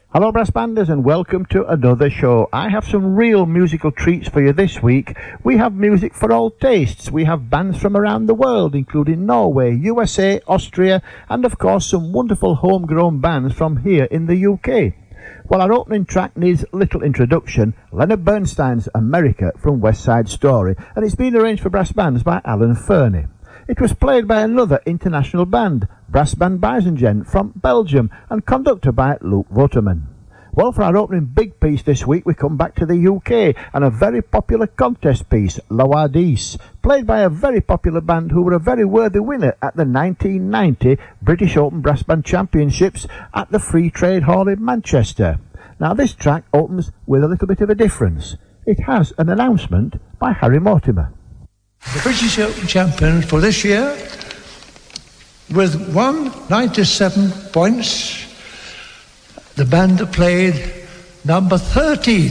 Hello brass banders and welcome to another show. I have some real musical treats for you this week. We have music for all tastes. We have bands from around the world including Norway, USA, Austria and of course some wonderful homegrown bands from here in the UK. Well, our opening track needs little introduction, Leonard Bernstein's America from West Side Story, and it's been arranged for brass bands by Alan Fernie. It was played by another international band, Brass Band Bijzingen from Belgium and conducted by Luke Voterman. Well, for our opening big piece this week, we come back to the UK and a very popular contest piece, Lowadis, played by a very popular band who were a very worthy winner at the 1990 British Open Brass Band Championships at the Free Trade Hall in Manchester. Now, this track opens with a little bit of a difference. It has an announcement by Harry Mortimer. The British Open champions for this year, with 197 points, the band that played number 13.